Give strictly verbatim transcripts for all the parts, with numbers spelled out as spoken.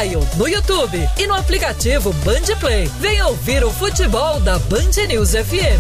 mobile, no YouTube e no aplicativo Band Play. Venha ouvir o futebol da Band News F M.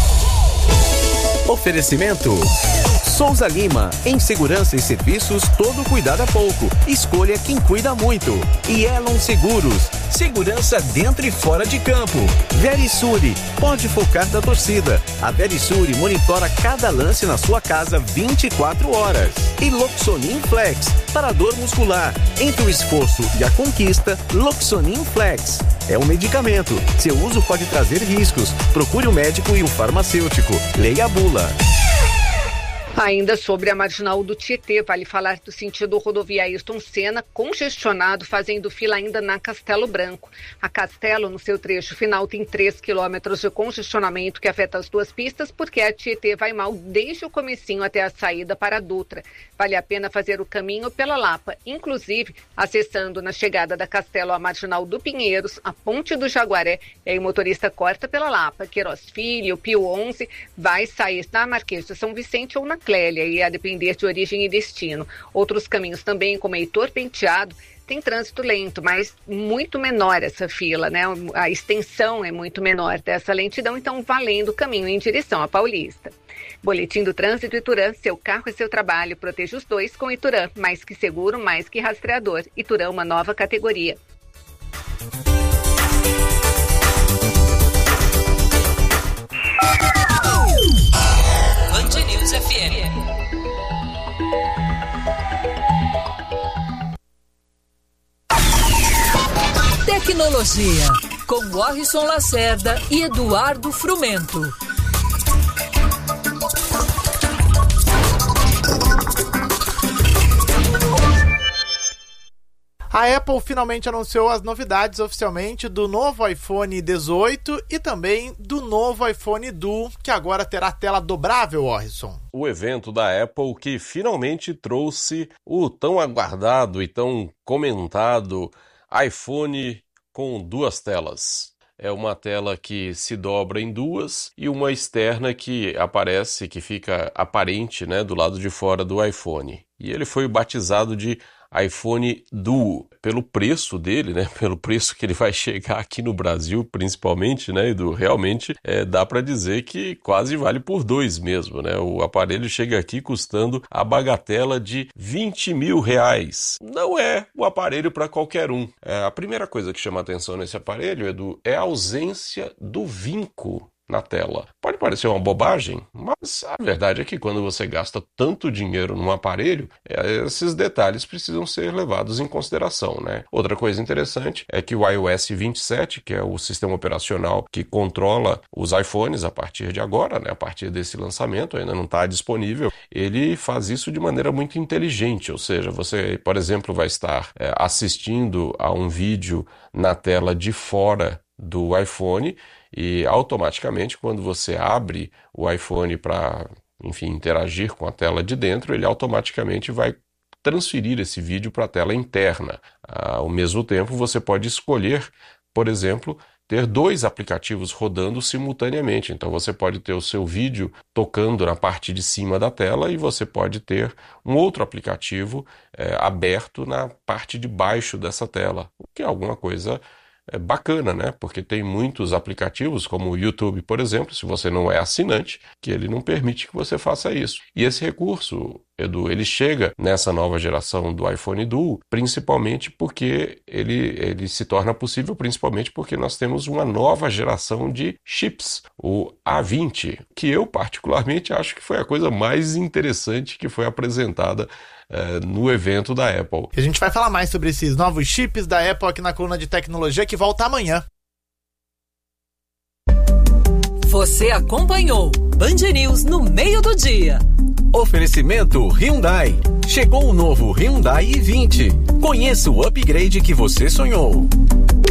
Oferecimento Souza Lima, em segurança e serviços, todo cuidado é pouco. Escolha quem cuida muito. E Elon Seguros, segurança dentro e fora de campo. Verisure, pode focar da torcida. A Verisure monitora cada lance na sua casa vinte e quatro horas. E Loxonin Flex, para dor muscular. Entre o esforço e a conquista, Loxonin Flex. É um medicamento. Seu uso pode trazer riscos. Procure um médico e um farmacêutico. Leia a bula. Ainda sobre a marginal do Tietê, vale falar do sentido rodovia Ayrton Senna, congestionado, fazendo fila ainda na Castelo Branco. A Castelo, no seu trecho final, tem três quilômetros de congestionamento que afeta as duas pistas, porque a Tietê vai mal desde o comecinho até a saída para a Dutra. Vale a pena fazer o caminho pela Lapa, inclusive acessando na chegada da Castelo a marginal do Pinheiros, a Ponte do Jaguaré, e aí o motorista corta pela Lapa. Queiroz Filho, Pio onze, vai sair na Marquês de São Vicente ou na Clélia, e a depender de origem e destino. Outros caminhos também, como Heitor Penteado, tem trânsito lento, mas muito menor essa fila, né? A extensão é muito menor dessa lentidão, então valendo o caminho em direção à Paulista. Boletim do Trânsito Ituran, seu carro é seu trabalho, proteja os dois com Ituran, mais que seguro, mais que rastreador. Ituran, uma nova categoria. Band News F M. Tecnologia, com Warrison Lacerda e Eduardo Frumento. A Apple finalmente anunciou as novidades oficialmente do novo iPhone dezoito e também do novo iPhone Duo, que agora terá tela dobrável, Orson. O evento da Apple que finalmente trouxe o tão aguardado e tão comentado iPhone com duas telas. É uma tela que se dobra em duas e uma externa que aparece, que fica aparente, né, do lado de fora do iPhone. E ele foi batizado de iPhone Duo, pelo preço dele, né, pelo preço que ele vai chegar aqui no Brasil, principalmente, né, Edu, realmente é, dá para dizer que quase vale por dois mesmo, né, o aparelho chega aqui custando a bagatela de vinte mil reais. Não é o aparelho para qualquer um. É, a primeira coisa que chama atenção nesse aparelho, Edu, é a ausência do vinco na tela. Pode parecer uma bobagem, mas a verdade é que quando você gasta tanto dinheiro num aparelho, esses detalhes precisam ser levados em consideração, né? Outra coisa interessante é que o iOS vinte e sete, que é o sistema operacional que controla os iPhones a partir de agora, né? A partir desse lançamento, ainda não está disponível, ele faz isso de maneira muito inteligente, ou seja, você, por exemplo, vai estar é, assistindo a um vídeo na tela de fora do iPhone e automaticamente quando você abre o iPhone para, enfim, interagir com a tela de dentro, ele automaticamente vai transferir esse vídeo para a tela interna. Ao mesmo tempo, você pode escolher, por exemplo, ter dois aplicativos rodando simultaneamente. Então você pode ter o seu vídeo tocando na parte de cima da tela e você pode ter um outro aplicativo é, aberto na parte de baixo dessa tela, o que é alguma coisa é bacana, né? Porque tem muitos aplicativos, como o YouTube, por exemplo, se você não é assinante, que ele não permite que você faça isso. E esse recurso, Edu, ele chega nessa nova geração do iPhone Duo, principalmente porque ele, ele se torna possível, principalmente porque nós temos uma nova geração de chips, o A vinte, que eu particularmente acho que foi a coisa mais interessante que foi apresentada Uh, no evento da Apple. A gente vai falar mais sobre esses novos chips da Apple aqui na coluna de tecnologia, que volta amanhã. Você acompanhou Band News no meio do dia. Oferecimento Hyundai. Chegou o novo Hyundai i vinte. Conheça o upgrade que você sonhou.